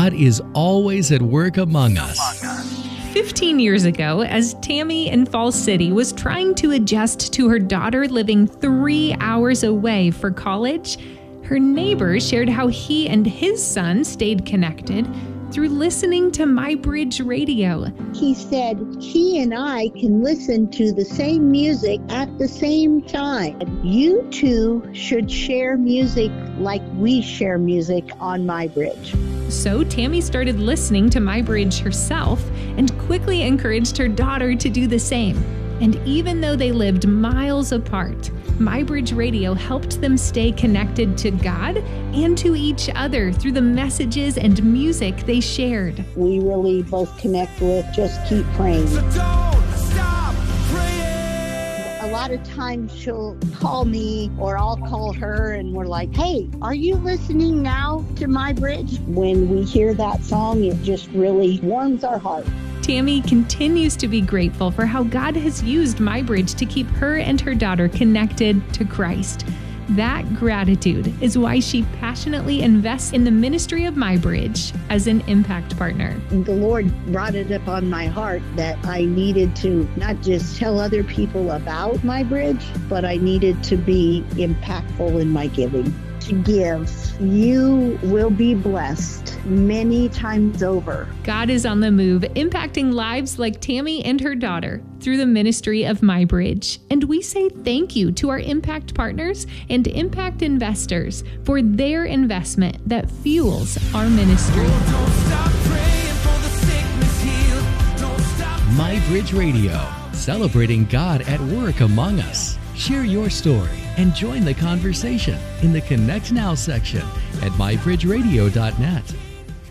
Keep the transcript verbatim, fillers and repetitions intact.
God is always at work among us. Fifteen years ago, as Tammy in Falls City was trying to adjust to her daughter living three hours away for college, her neighbor shared how he and his son stayed connected through listening to MyBridge Radio. He said he and I can listen to the same music at the same time. You two should share music like we share music on MyBridge. So Tammy started listening to MyBridge herself and quickly encouraged her daughter to do the same. And even though they lived miles apart, MyBridge Radio helped them stay connected to God and to each other through the messages and music they shared. We really both connect with just keep praying. So don't stop praying. A lot of times she'll call me or I'll call her and we're like, hey, are you listening now to MyBridge? When we hear that song, it just really warms our heart. Tammy continues to be grateful for how God has used MyBridge to keep her and her daughter connected to Christ. That gratitude is why she passionately invests in the ministry of MyBridge as an impact partner. The Lord brought it upon my heart that I needed to not just tell other people about MyBridge, but I needed to be impactful in my giving. To give, you will be blessed many times over. God is on the move, impacting lives like Tammy and her daughter through the ministry of MyBridge. And we say thank you to our impact partners and impact investors for their investment that fuels our ministry. Don't stop praying for the sickness healed. Don't stop MyBridge Radio, celebrating God at work among us. Share your story and join the conversation in the Connect Now section at my bridge radio dot net.